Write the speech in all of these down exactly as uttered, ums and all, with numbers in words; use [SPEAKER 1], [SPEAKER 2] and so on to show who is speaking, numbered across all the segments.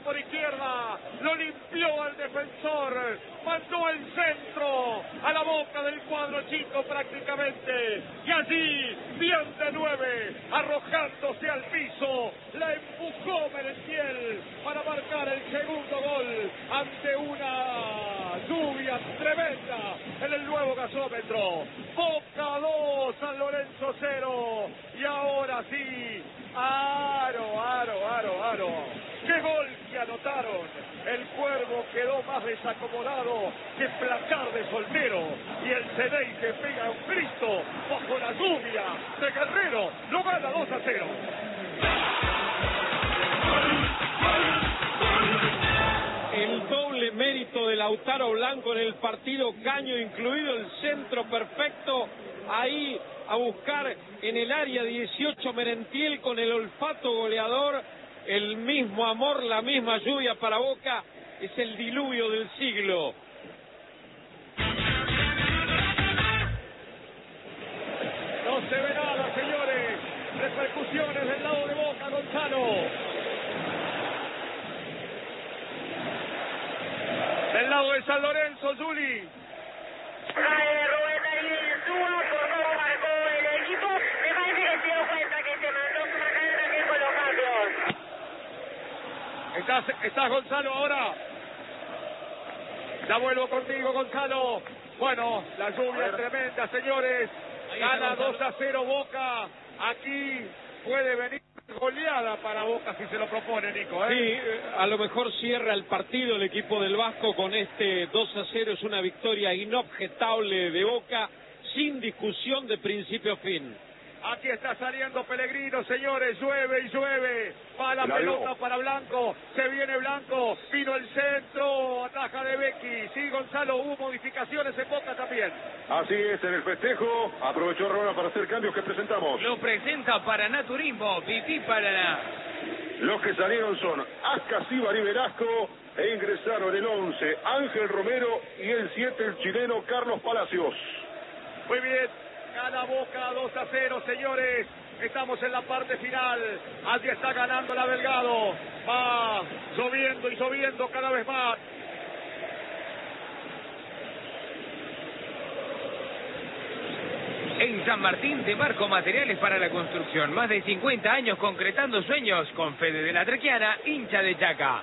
[SPEAKER 1] por izquierda, lo limpió al defensor, mandó el centro a la boca del cuadro chico prácticamente, y allí, bien de nueve, arrojándose al piso, la empujó Merentiel para marcar el segundo gol ante una lluvia tremenda en el nuevo gasómetro. Boca dos, San Lorenzo cero, y ahora sí, aro, aro, aro, aro. ¡Qué gol que anotaron! El Cuervo quedó más desacomodado que placar de soltero, y el Ceney que pega un grito bajo la lluvia de Guerrero, lo gana dos a cero.
[SPEAKER 2] El doble mérito de Lautaro Blanco en el partido, caño incluido, el centro perfecto, ahí a buscar en el área dieciocho Merentiel con el olfato goleador, el mismo amor, la misma lluvia para Boca, es el diluvio del siglo.
[SPEAKER 1] No se ve nada, señores, repercusiones del lado de Boca, Gonzalo. Del lado de San Lorenzo, Juli.
[SPEAKER 3] Cae Rubén Darío Insúa, por cómo marcó el equipo. Me parece que se dio cuenta que se mandó su marcador también con los cambios.
[SPEAKER 1] ¿Estás, estás Gonzalo ahora? Ya vuelvo contigo, Gonzalo. Bueno, la lluvia es tremenda, señores. Gana dos a cero Boca. Aquí puede venir goleada para Boca si se lo propone, Nico, ¿eh?
[SPEAKER 2] Sí, a lo mejor cierra el partido el equipo del Vasco con este dos a cero. Es una victoria inobjetable de Boca, sin discusión de principio a fin.
[SPEAKER 1] Aquí está saliendo Pellegrino, señores, llueve y llueve, va la pelota para Blanco, se viene Blanco, vino el centro, ataja de Becky, sí, Gonzalo, hubo modificaciones en Boca también.
[SPEAKER 4] Así es, en el festejo, aprovechó Rona para hacer cambios que presentamos.
[SPEAKER 5] Lo presenta Paraná Turismo, Pipí Paraná.
[SPEAKER 4] Los que salieron son Asca, Síbar y Velasco, e ingresaron el once, Ángel Romero, y el siete, el chileno Carlos Palacios.
[SPEAKER 1] Muy bien. Gana Boca dos a cero, señores. Estamos en la parte final. Allí está ganando la Delgado. Va lloviendo y lloviendo cada vez más.
[SPEAKER 5] En San Martín de Marco Materiales para la Construcción. Más de cincuenta años concretando sueños con Fede de la Trequiana, hincha de Chaca.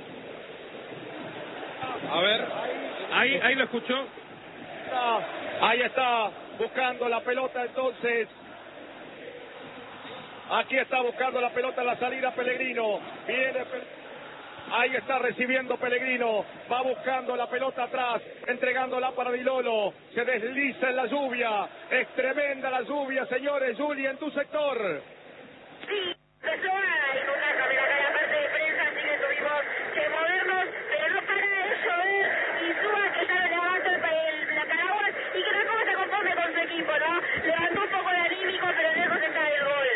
[SPEAKER 2] A ver, ahí, ahí lo escuchó.
[SPEAKER 1] Ahí está, buscando la pelota entonces. Aquí está buscando la pelota en la salida Pellegrino. Viene, ahí está recibiendo Pellegrino. Va buscando la pelota atrás, entregándola para Di Lolo. Se desliza en la lluvia. Es tremenda la lluvia, señores. Juli, en tu sector.
[SPEAKER 3] Sí, empezó a inundar también acá la parte de prensa, así que tuvimos que movernos, pero no para de llover. Insúa que ya le avanza el, el, la paraguas y que tampoco se conforme con su equipo, ¿no? Levantó un poco el anímico, pero lejos está el gol.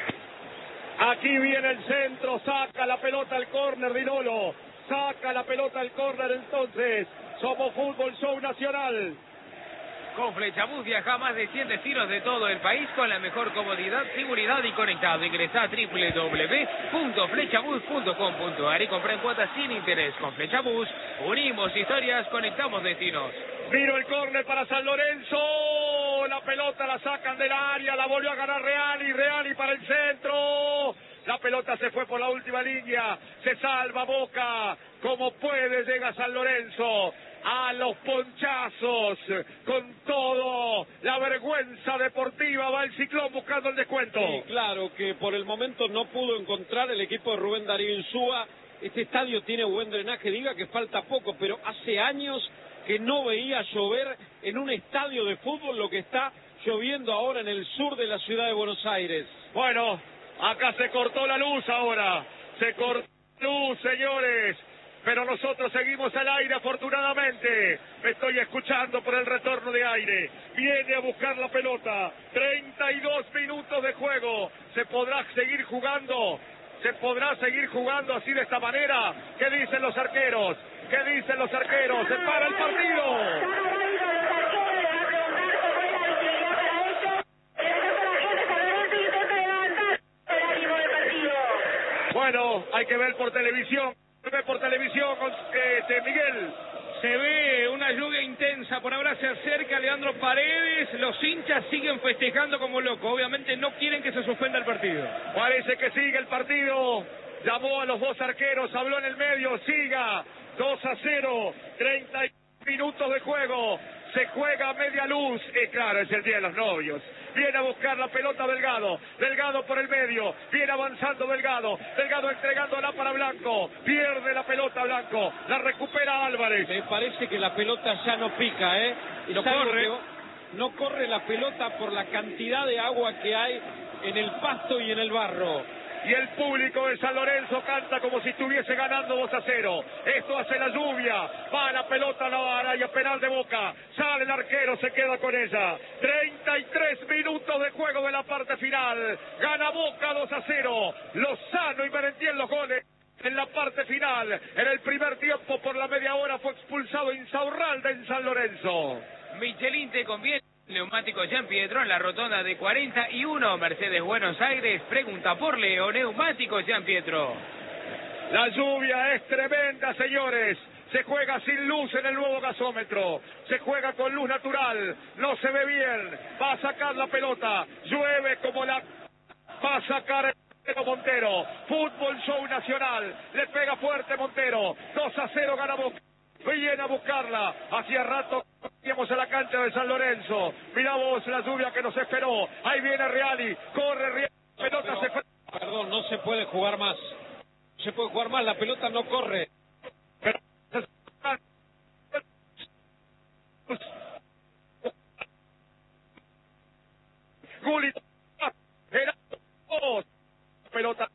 [SPEAKER 1] Aquí viene el centro, saca la pelota al córner, Di Lolo. Saca la pelota al córner entonces. Somos Fútbol Show Nacional.
[SPEAKER 5] Con Flechabús viaja a más de cien destinos de todo el país con la mejor comodidad, seguridad y conectado. Ingresa a doble u doble u doble u punto flechabús punto com punto a r y compra en cuotas sin interés. Con Flechabús unimos historias, conectamos destinos.
[SPEAKER 1] Vino el córner para San Lorenzo. La pelota la sacan del área, la volvió a ganar Reali, Reali para el centro. La pelota se fue por la última línea. Se salva Boca. Como puede, llega San Lorenzo a los ponchazos, con todo, la vergüenza deportiva, va el Ciclón buscando el descuento.
[SPEAKER 2] Sí, claro, que por el momento no pudo encontrar el equipo de Rubén Darío Insúa. Este estadio tiene buen drenaje, diga que falta poco, pero hace años que no veía llover en un estadio de fútbol lo que está lloviendo ahora en el sur de la ciudad de Buenos Aires.
[SPEAKER 1] Bueno, acá se cortó la luz ahora, se cortó la luz, señores. Pero nosotros seguimos al aire, afortunadamente. Me estoy escuchando por el retorno de aire. Viene a buscar la pelota. treinta y dos minutos de juego. ¿Se podrá seguir jugando? ¿Se podrá seguir jugando así de esta manera? ¿Qué dicen los arqueros? ¿Qué dicen los arqueros? ¡Se para el partido! Bueno, hay que ver por televisión. ve por televisión con este, Miguel.
[SPEAKER 2] Se ve una lluvia intensa, por ahora se acerca Leandro Paredes, los hinchas siguen festejando como locos, obviamente no quieren que se suspenda el partido.
[SPEAKER 1] Parece que sigue el partido, llamó a los dos arqueros, habló en el medio, siga, dos a cero, treinta minutos de juego, se juega a media luz, y claro, es el día de los novios. Viene a buscar la pelota Delgado, Delgado por el medio, viene avanzando Delgado, Delgado entregándola para Blanco, pierde la pelota Blanco, la recupera Álvarez.
[SPEAKER 2] Me parece que la pelota ya no pica, ¿eh? Y
[SPEAKER 1] no
[SPEAKER 2] corre.
[SPEAKER 1] corre.
[SPEAKER 2] No corre la pelota por la cantidad de agua que hay en el pasto y en el barro.
[SPEAKER 1] Y el público de San Lorenzo canta como si estuviese ganando dos a cero. Esto hace la lluvia. Va la pelota a la área penal de Boca. Sale el arquero, se queda con ella. treinta y tres minutos de juego de la parte final. Gana Boca dos a cero. Lozano y Merentiel los goles. En la parte final, en el primer tiempo por la media hora fue expulsado Insaurralde en San Lorenzo.
[SPEAKER 5] Michelin te conviene. Neumáticos Gian Pietro en la rotonda de cuarenta y uno, Mercedes Buenos Aires. Pregunta por Leo, Neumáticos Gian Pietro.
[SPEAKER 1] La lluvia es tremenda, señores. Se juega sin luz en el nuevo gasómetro. Se juega con luz natural. No se ve bien. Va a sacar la pelota. Llueve como la... Va a sacar el Montero. Fútbol Show Nacional. Le pega fuerte Montero. dos a cero gana Boca. Viene a buscarla. Hacía rato íbamos a la cancha de San Lorenzo. Mirá vos la lluvia que nos esperó. Ahí viene Reali. Corre Reali. La pelota
[SPEAKER 2] Pero,
[SPEAKER 1] se fue.
[SPEAKER 2] Perdón, no se puede jugar más. No se puede jugar más. La pelota no corre.
[SPEAKER 1] Pero... Gulli. Era dos. Pelota.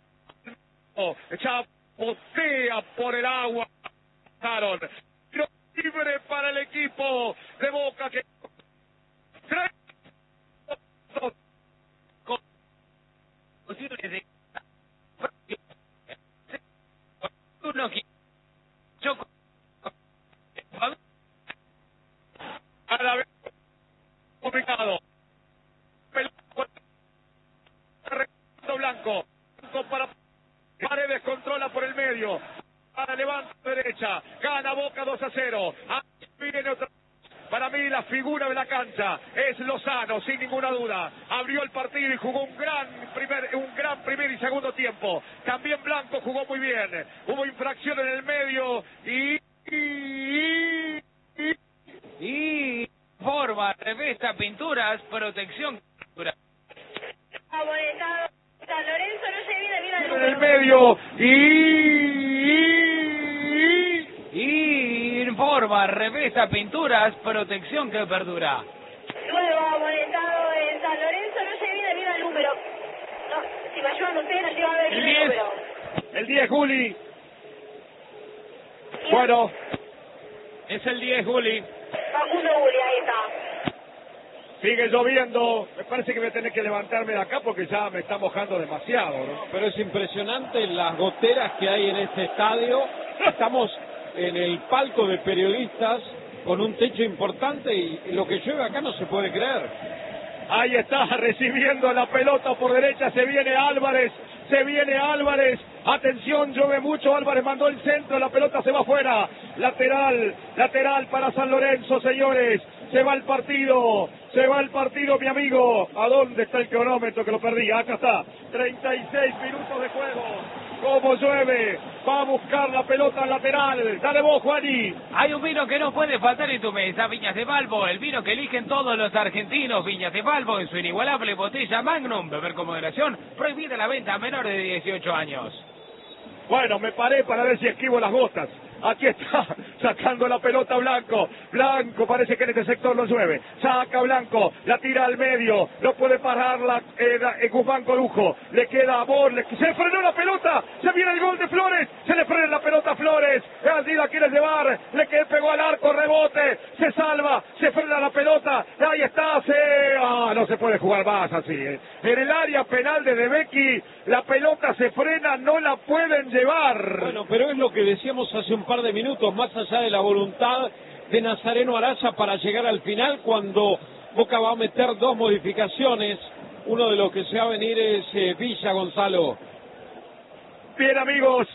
[SPEAKER 1] Chapotea por el agua. Tiro libre para el equipo de Boca que tres
[SPEAKER 5] uno que choco
[SPEAKER 1] a la vez complicado. Blanco, Blanco para Paredes, controla por el medio. Para levanta derecha, gana Boca dos a cero. Ah, viene otra. Para mí la figura de la cancha es Lozano, sin ninguna duda. Abrió el partido y jugó un gran primer, un gran primer y segundo tiempo. También Blanco jugó muy bien. Hubo infracción en el medio y y, y,
[SPEAKER 5] y forma, revista, pinturas, protección.
[SPEAKER 3] Amonestado San Lorenzo, no se viene bien al
[SPEAKER 1] en el
[SPEAKER 3] número.
[SPEAKER 1] medio y
[SPEAKER 5] Y informa, revista, pinturas, protección que perdura.
[SPEAKER 3] Luego amonestado en San Lorenzo, no se viene bien al número. No, si me ayudan ustedes, no se va a ver
[SPEAKER 1] El
[SPEAKER 3] bien el
[SPEAKER 1] diez.
[SPEAKER 3] número.
[SPEAKER 1] El diez, Juli. Bueno,
[SPEAKER 2] Es el diez, Juli.
[SPEAKER 3] Facundo Gulli, ahí está.
[SPEAKER 1] sigue lloviendo. Me parece que voy a tener que levantarme de acá porque ya me está mojando demasiado, ¿no?
[SPEAKER 2] Pero es impresionante las goteras que hay en este estadio. Estamos en el palco de periodistas con un techo importante y lo que llueve acá no se puede creer.
[SPEAKER 1] Ahí está recibiendo la pelota por derecha, se viene Álvarez, se viene Álvarez, atención, llueve mucho, Álvarez mandó el centro, la pelota se va afuera, lateral, lateral para San Lorenzo, señores, se va el partido, se va el partido, mi amigo. ¿A dónde está el cronómetro que lo perdí? Acá está, treinta y seis minutos de juego. Como llueve, va a buscar la pelota lateral. Dale vos, Juani.
[SPEAKER 5] Hay un vino que no puede faltar en tu mesa, Viñas de Valvo, el vino que eligen todos los argentinos. Viñas de Valvo en su inigualable botella Magnum, beber con moderación, prohibida la venta a menores de dieciocho años.
[SPEAKER 1] Bueno, me paré para ver si esquivo las gotas. Aquí está, sacando la pelota Blanco. Blanco, parece que en este sector no llueve. Saca Blanco, la tira al medio. No puede pararla eh, eh, Guzmán Corujo. Le queda a Bor. Le... Se frenó la pelota. Se viene el gol de Flores. Se le frena la pelota a Flores. Así la quiere llevar. Le quedó, pegó al arco, rebote. Se salva. Se frena la pelota. Ahí está. Se... Ah, no se puede jugar más así. Eh. En el área penal de Debecki, la pelota se frena. No la pueden llevar.
[SPEAKER 2] Bueno, pero es lo que decíamos hace un par de minutos, más allá de la voluntad de Nazareno Araya para llegar al final, cuando Boca va a meter dos modificaciones. Uno de los que se va a venir es eh, Villa, Gonzalo.
[SPEAKER 1] Bien, amigos,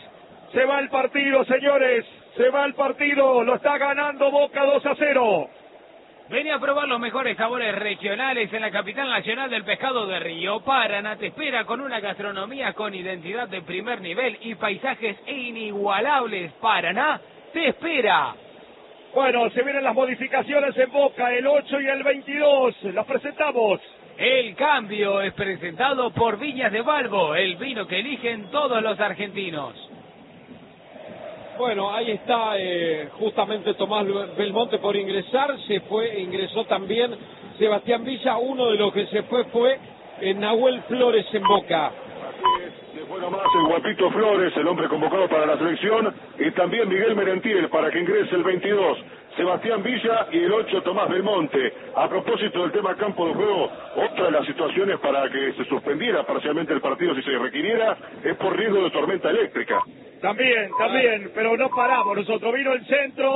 [SPEAKER 1] Se va el partido, señores. Se va el partido. Lo está ganando Boca dos a cero.
[SPEAKER 5] Vení a probar los mejores sabores regionales en la capital nacional del pescado de Río. Paraná te espera con una gastronomía con identidad de primer nivel y paisajes inigualables. Paraná te espera.
[SPEAKER 1] Bueno, se vienen las modificaciones en Boca, el ocho y el veintidós. Las presentamos.
[SPEAKER 5] El cambio es presentado por Viñas de Balbo, el vino que eligen todos los argentinos.
[SPEAKER 2] Bueno, ahí está eh, justamente Tomás Belmonte por ingresar, se fue, ingresó también Sebastián Villa, uno de los que se fue fue eh, Nahuel Flores en Boca.
[SPEAKER 4] Se fue nomás el guapito Flores, el hombre convocado para la selección, y también Miguel Merentiel para que ingrese el veintidós, Sebastián Villa y el ocho Tomás Belmonte. A propósito del tema campo de juego, otra de las situaciones para que se suspendiera parcialmente el partido si se requiriera es por riesgo de tormenta eléctrica.
[SPEAKER 1] También, también, pero no paramos nosotros. Vino el centro.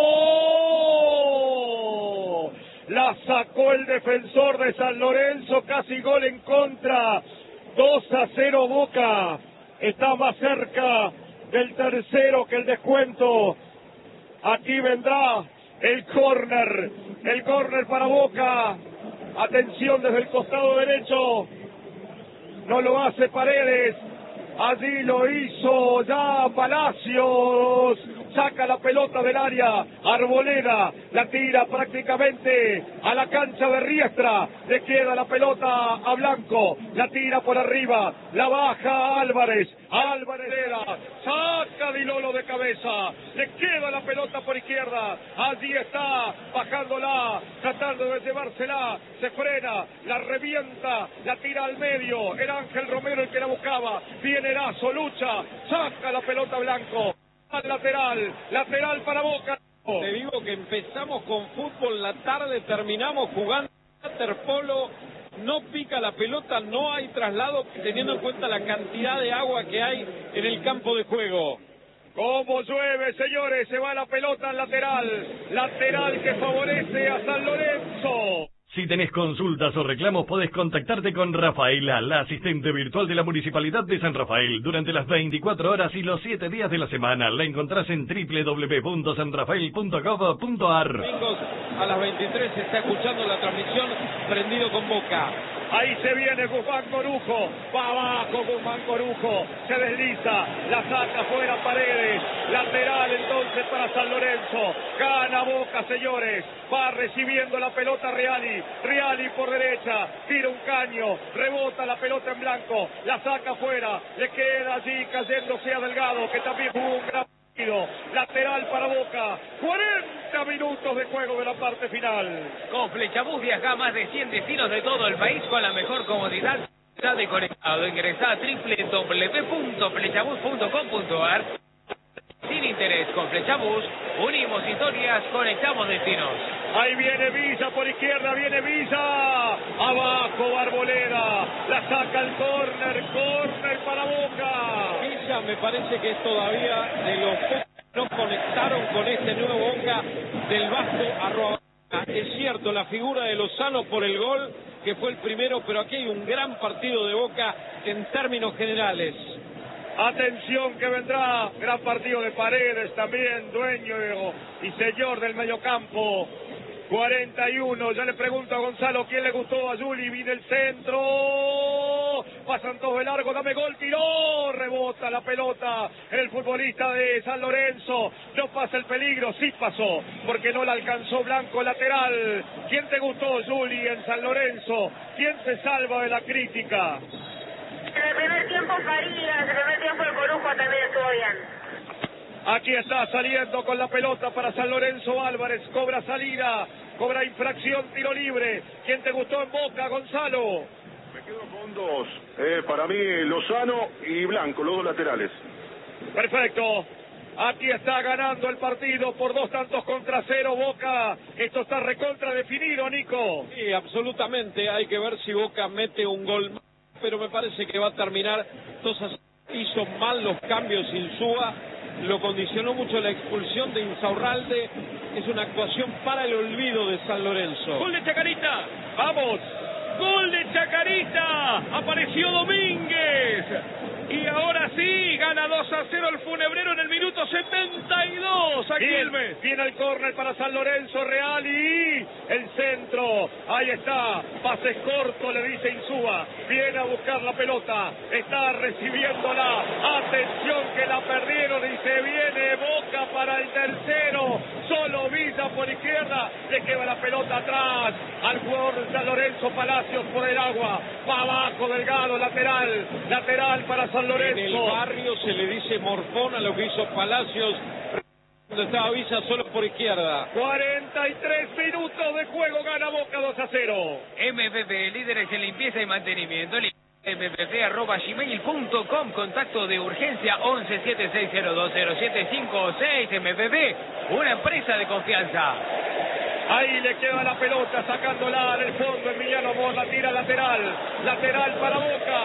[SPEAKER 1] La sacó el defensor de San Lorenzo, casi gol en contra. dos a cero Boca. Está más cerca del tercero que el descuento. Aquí vendrá el córner. El córner para Boca. Atención desde el costado derecho. No lo hace Paredes. Allí lo hizo ya Palacios. Saca la pelota del área. Arboleda la tira prácticamente a la cancha de Riestra. Le queda la pelota a Blanco. La tira por arriba. La baja Álvarez. Álvarez era. Saca Di Lolo de cabeza. Le queda la pelota por izquierda. Allí está bajándola. Tratando de llevársela. Se frena. La revienta. La tira al medio. Era Ángel Romero el que la buscaba. Viene Erazo. Lucha. Saca la pelota Blanco. Al lateral. Lateral para Boca.
[SPEAKER 2] Te digo que empezamos con fútbol la tarde, terminamos jugando waterpolo, no pica la pelota, no hay traslado, teniendo en cuenta la cantidad de agua que hay en el campo de juego.
[SPEAKER 1] Como llueve, señores, se va la pelota al lateral. Lateral que favorece a San Lorenzo.
[SPEAKER 6] Si tenés consultas o reclamos, podés contactarte con Rafaela, la asistente virtual de la Municipalidad de San Rafael. Durante las veinticuatro horas y los siete días de la semana, la encontrás en doble u doble u doble u punto san rafael punto gov punto a r.
[SPEAKER 2] Domingos a las veintitrés se está escuchando la transmisión Prendido con Boca.
[SPEAKER 1] Ahí se viene Guzmán Corujo, va abajo Guzmán Corujo, se desliza, la saca fuera Paredes, lateral entonces para San Lorenzo, gana Boca, señores, va recibiendo la pelota Reali, Reali por derecha, tira un caño, rebota la pelota en blanco, la saca fuera, le queda allí cayéndose a Delgado, que también jugó un gran partido, lateral para Boca, cuarenta minutos de juego de la parte final.
[SPEAKER 5] Con Flechabús viaja a más de cien destinos de todo el país con la mejor comodidad. Está de conectado. Ingresá a doble u doble u doble u punto flechabús punto com punto a r. Sin interés, con Flechabús unimos historias, conectamos destinos.
[SPEAKER 1] Ahí viene Villa por izquierda, viene Villa. Abajo Arboleda. La saca el córner, córner para Boca.
[SPEAKER 2] Villa me parece que es todavía de los pocos que no conectaron con este nuevo Boca del Vasco a Roa. Es cierto, la figura de Lozano por el gol, que fue el primero, pero aquí hay un gran partido de Boca en términos generales.
[SPEAKER 1] Atención que vendrá, gran partido de Paredes también, dueño y señor del mediocampo. cuarenta y uno, ya le pregunto a Gonzalo quién le gustó a Juli, viene el centro, pasan todos de largo, dame gol, tiró, rebota la pelota, el futbolista de San Lorenzo, no pasa el peligro, sí pasó, porque no la alcanzó Blanco lateral. ¿Quién te gustó, Juli, en San Lorenzo? ¿Quién se salva de la crítica?
[SPEAKER 3] En el primer tiempo Farías, en el primer tiempo el Corujo también estuvo bien.
[SPEAKER 1] Aquí está saliendo con la pelota para San Lorenzo Álvarez, cobra salida, cobra infracción, tiro libre. ¿Quién te gustó en Boca, Gonzalo?
[SPEAKER 4] Me quedo con dos, eh, para mí Lozano y Blanco, los dos laterales.
[SPEAKER 1] Perfecto. Aquí está ganando el partido por dos tantos contra cero Boca. Esto está recontra definido, Nico.
[SPEAKER 2] Sí, absolutamente. Hay que ver si Boca mete un gol más, pero me parece que va a terminar. Entonces hizo mal los cambios Insúa, lo condicionó mucho la expulsión de Insaurralde. Es una actuación para el olvido de San Lorenzo.
[SPEAKER 1] Gol de Chacarita, vamos, gol de Chacarita, apareció Domínguez y ahora sí, ganó.
[SPEAKER 2] Gana dos a cero el Funebrero en el minuto setenta y dos. A Quilmes.
[SPEAKER 1] Viene el córner para San Lorenzo Real y el centro. Ahí está. Pases corto, le dice Insúa. Viene a buscar la pelota. Está recibiéndola. Atención que la perdieron y se viene Boca para el tercero. Solo Villa por izquierda. Le queda la pelota atrás al jugador de San Lorenzo, Palacios por el agua. Va abajo, Delgado, lateral. Lateral para San Lorenzo.
[SPEAKER 2] En el barrio se le dice morfón a lo que hizo Palacios cuando estaba Villa solo por izquierda.
[SPEAKER 1] cuarenta y tres minutos de juego, gana Boca dos a cero.
[SPEAKER 5] M P P, líderes en limpieza y mantenimiento. M P P arroba gmail punto com. Contacto de urgencia once siete seis cero dos cero siete cinco seis. M P P, una empresa de confianza.
[SPEAKER 1] Ahí le queda la pelota, sacándola en el fondo. Emiliano Amor la tira lateral. Lateral para Boca.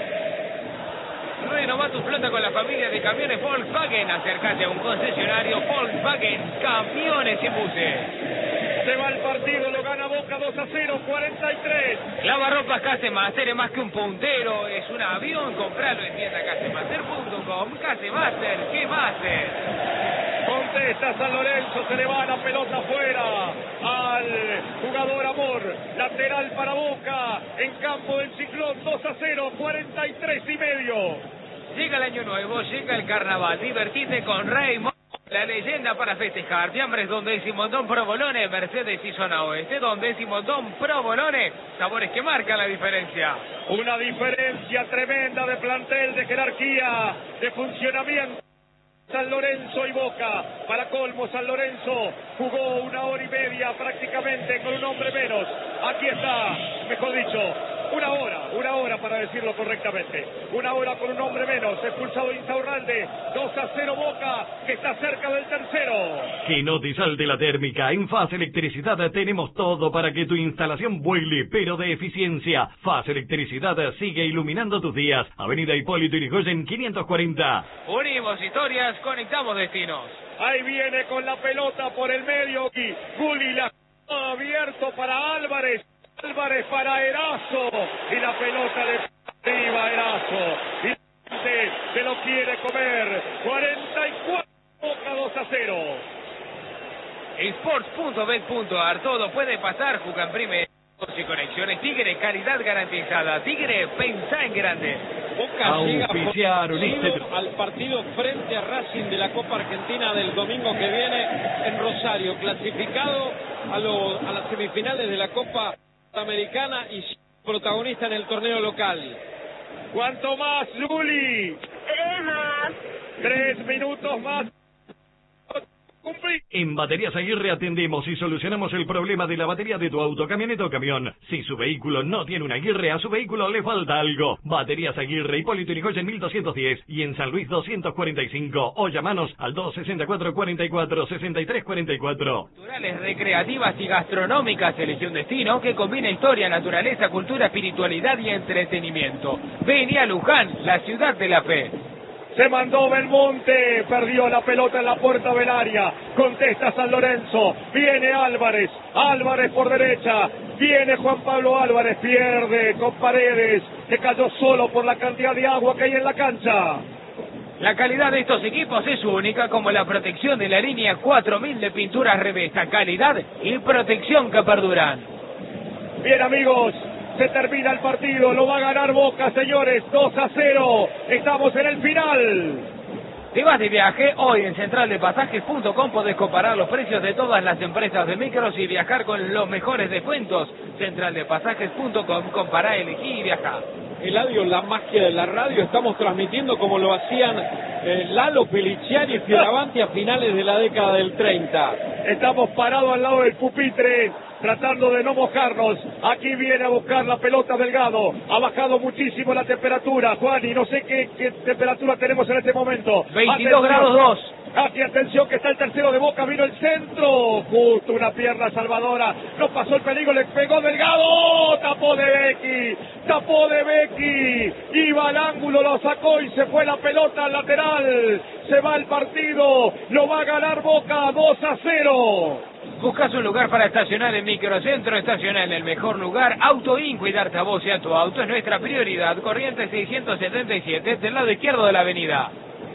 [SPEAKER 5] Renová tu flota con la familia de camiones Volkswagen. Acércate a un concesionario Volkswagen, camiones y buses.
[SPEAKER 1] Se va el partido, lo gana Boca dos a cero, cuarenta y tres.
[SPEAKER 5] Lavarropas Casemaster es más que un puntero, es un avión. Compralo en tienda casemaster punto com. Casemaster, ¿qué va a hacer?
[SPEAKER 1] Contesta San Lorenzo, se le va la pelota afuera al jugador Amor. Lateral para Boca, en campo del Ciclón, dos a cero, cuarenta y tres y medio.
[SPEAKER 5] Llega el año nuevo, llega el carnaval, divertite con Raymond, la leyenda para festejar. Fiambres Don Décimo, Don Provolone, Mercedes y Zona Oeste, Don Décimo, Don Provolone, sabores que marcan la diferencia.
[SPEAKER 1] Una diferencia tremenda de plantel, de jerarquía, de funcionamiento. San Lorenzo y Boca. Para colmo, San Lorenzo jugó una hora y media prácticamente con un hombre menos. Aquí está, mejor dicho, una hora, una hora para decirlo correctamente. Una hora con un hombre menos. Expulsado Insaurralde. dos a cero Boca, que está cerca del tercero.
[SPEAKER 6] Que no te salte la térmica. En Faz Electricidad tenemos todo para que tu instalación vuele, pero de eficiencia. Faz Electricidad sigue iluminando tus días. Avenida Hipólito Yrigoyen quinientos cuarenta.
[SPEAKER 5] Unimos historias, conectamos destinos.
[SPEAKER 1] Ahí viene con la pelota por el medio. Y Gulli la abierto para Álvarez. Álvarez para Erazo. Y la pelota de arriba Erazo. Y se, se lo quiere comer. cuarenta y cuatro, Boca dos a cero.
[SPEAKER 5] Sports punto bet punto ar, todo puede pasar, jugan primero y conexiones. Tigre, calidad garantizada. Tigre, pensá en grande.
[SPEAKER 2] Boca llega
[SPEAKER 6] Auspiciaron este-
[SPEAKER 2] al partido frente a Racing de la Copa Argentina del domingo que viene en Rosario, clasificado a, lo, a las semifinales de la Copa Americana y protagonista en el torneo local.
[SPEAKER 1] ¿Cuánto más, Luli?
[SPEAKER 3] Tres más.
[SPEAKER 1] Tres minutos más. Cumplir.
[SPEAKER 6] En Baterías Aguirre atendemos y solucionamos el problema de la batería de tu auto, camioneta o camión. Si su vehículo no tiene una Aguirre, a su vehículo le falta algo. Baterías Aguirre, Hipólito Yrigoyen mil doscientos diez y en San Luis doscientos cuarenta y cinco. O llamanos al dos sesenta y cuatro, cuarenta y cuatro, sesenta y tres cuarenta y cuatro.
[SPEAKER 5] Culturales, recreativas y gastronómicas, elige un destino que combina historia, naturaleza, cultura, espiritualidad y entretenimiento. Vení a Luján, la ciudad de la fe.
[SPEAKER 1] Se mandó Belmonte, perdió la pelota en la puerta del área, contesta San Lorenzo, viene Álvarez, Álvarez por derecha, viene Juan Pablo Álvarez, pierde con Paredes, que cayó solo por la cantidad de agua que hay en la cancha.
[SPEAKER 5] La calidad de estos equipos es única, como la protección de la línea cuatro mil de pinturas Revesta, calidad y protección que perduran.
[SPEAKER 1] Bien amigos, se termina el partido, lo va a ganar Boca, señores, dos a cero, estamos en el final.
[SPEAKER 5] Te vas de viaje, hoy en central de pasajes punto com podés comparar los precios de todas las empresas de micros y viajar con los mejores descuentos. central de pasajes punto com, compará, elegí y viajá.
[SPEAKER 2] Eladio, la magia de la radio, estamos transmitiendo como lo hacían eh, Lalo Peliciani y Fioravanti a finales de la década del treinta.
[SPEAKER 1] Estamos parados al lado del pupitre, tratando de no mojarnos. Aquí viene a buscar la pelota Delgado. Ha bajado muchísimo la temperatura, Juan, y no sé qué, qué temperatura tenemos en este momento.
[SPEAKER 5] veintidós grados dos.
[SPEAKER 1] Aquí, atención, que está el tercero de Boca, vino el centro. Justo una pierna salvadora. No pasó el peligro, le pegó Delgado. Tapó de Becky. Tapó de Becky. Iba al ángulo, lo sacó y se fue la pelota al lateral. Se va el partido. Lo va a ganar Boca dos a cero.
[SPEAKER 5] Buscas un lugar para estacionar en Microcentro, estaciona en el mejor lugar. Autoin, cuidarte a vos y a tu auto es nuestra prioridad. Corrientes seiscientos setenta y siete, del lado izquierdo de la avenida.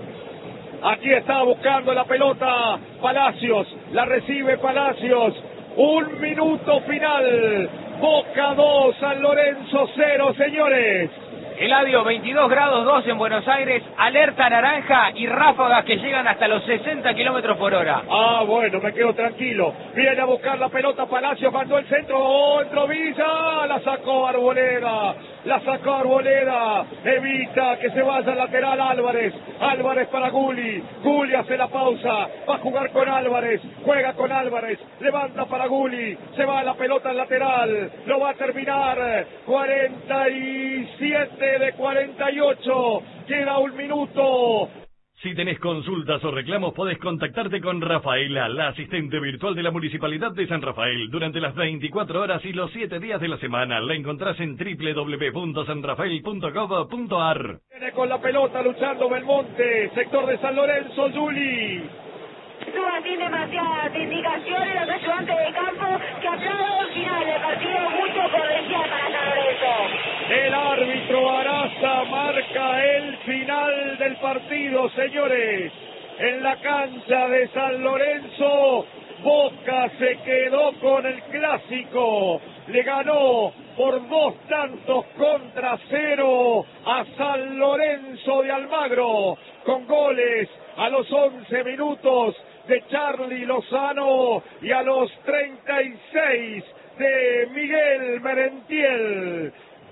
[SPEAKER 1] Aquí está buscando la pelota Palacios. La recibe Palacios. Un minuto final. Boca dos, San Lorenzo cero, señores.
[SPEAKER 5] Eladio, veintidós grados dos en Buenos Aires, alerta naranja y ráfagas que llegan hasta los sesenta kilómetros por hora.
[SPEAKER 1] Ah, bueno, me quedo tranquilo. Viene a buscar la pelota Palacios, mandó el centro, oh, entró Villa, la sacó Arboleda, la sacó Arboleda, evita que se vaya al lateral Álvarez, Álvarez para Gulli, Gulli hace la pausa, va a jugar con Álvarez, juega con Álvarez, levanta para Gulli, se va la pelota al lateral, lo va a terminar, cuarenta y siete de cuarenta y ocho, queda un minuto.
[SPEAKER 6] Si tenés consultas o reclamos, podés contactarte con Rafaela, la asistente virtual de la Municipalidad de San Rafael, durante las veinticuatro horas y los siete días de la semana. La encontrás en w w w punto san rafael punto gov punto a r.
[SPEAKER 1] Viene con la pelota luchando Belmonte, sector de San Lorenzo, Juli.
[SPEAKER 3] Suban sin demasiadas indicaciones los ayudantes de campo que aplauden el final del partido, mucho cordial para San Lorenzo.
[SPEAKER 1] El árbitro Araza marca el final del partido, señores. En la cancha de San Lorenzo, Boca se quedó con el clásico. Le ganó por dos tantos contra cero a San Lorenzo de Almagro, con goles a los once minutos de Charly Lozano y a los treinta y seis de Miguel Merentiel.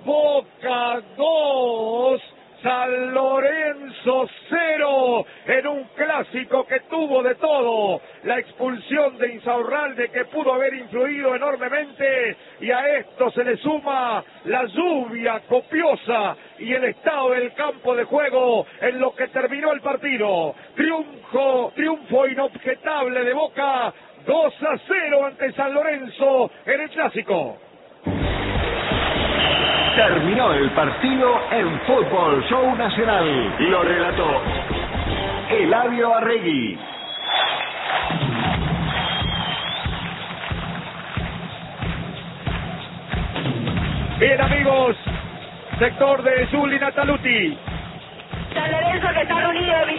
[SPEAKER 1] Boca dos, San Lorenzo cero, en un clásico que tuvo de todo. La expulsión de Insaurralde, que pudo haber influido enormemente, y a esto se le suma la lluvia copiosa y el estado del campo de juego en lo que terminó el partido. Triunfo, triunfo inobjetable de Boca, dos a cero ante San Lorenzo en el clásico.
[SPEAKER 7] Terminó el partido en Fútbol Show Nacional. Lo relató Eladio Arregui.
[SPEAKER 1] Bien, amigos, sector de Juli Nataluti.
[SPEAKER 3] San Lorenzo que está reunido.